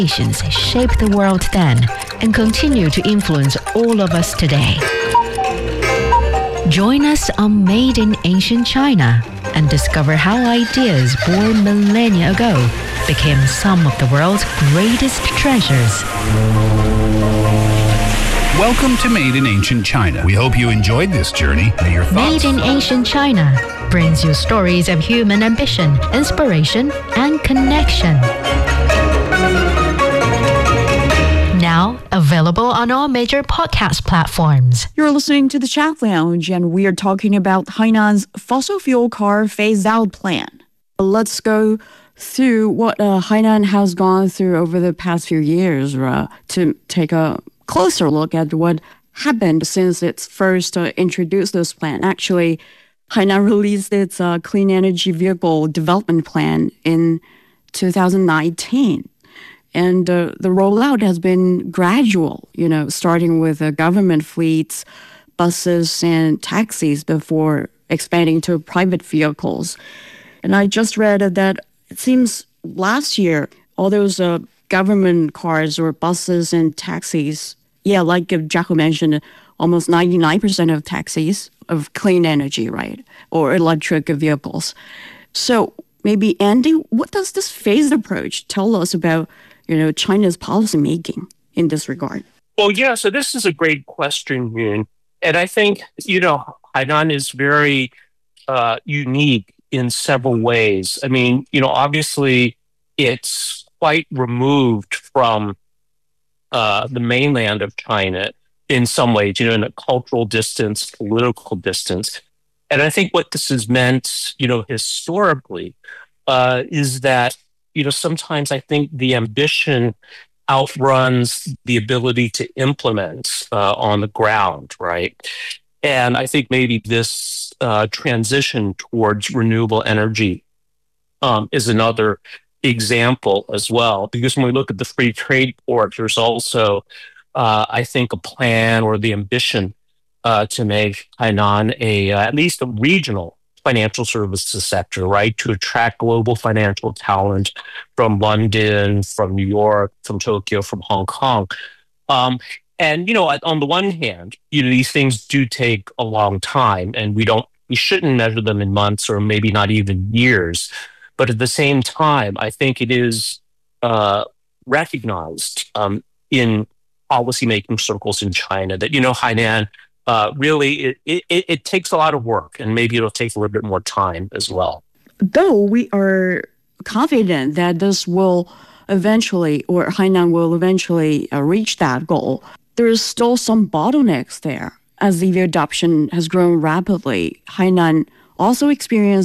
nations shaped the world then and continue to influence all of us today. Join us on Made in Ancient China and discover how ideas born millennia ago became some of the world's greatest treasures. Welcome to Made in Ancient China. We hope you enjoyed this journey. May your thoughts... Made in Ancient China brings you stories of human ambition, inspiration, and connection. Now available on all major podcast platforms. You're listening to the Chat Lounge, and we are talking about Hainan's fossil fuel car phase-out plan. Let's go through what Hainan has gone through over the past few years to take a closer look at what happened since it's first introduced this plan. Actually, Hainan released its clean energy vehicle development plan in 2019. And the rollout has been gradual, starting with government fleets, buses, and taxis before expanding to private vehicles. And I just read that it seems last year, all those government cars or buses and taxis, like Jaco mentioned, almost 99% of taxis of clean energy, right? Or electric vehicles. So maybe, Andy, what does this phased approach tell us about China's policymaking in this regard? Well, yeah, so this is a great question, Yoon. And I think, Hainan is very unique in several ways. I mean, obviously it's quite removed from the mainland of China in some ways, in a cultural distance, political distance. And I think what this has meant, historically, is that sometimes I think the ambition outruns the ability to implement on the ground, right? And I think maybe this transition towards renewable energy is another example as well. Because when we look at the free trade port, there's also, I think, a plan or the ambition to make Hainan at least a regional financial services sector, right? To attract global financial talent from London, from New York, from Tokyo, from Hong Kong. And, on the one hand, these things do take a long time, and we shouldn't measure them in months or maybe not even years. But at the same time, I think it is recognized in policymaking circles in China that, Hainan really, it takes a lot of work, and maybe it'll take a little bit more time as well. Though we are confident that this will eventually, or Hainan will eventually reach that goal, there is still some bottlenecks there. As EV adoption has grown rapidly, Hainan also experienced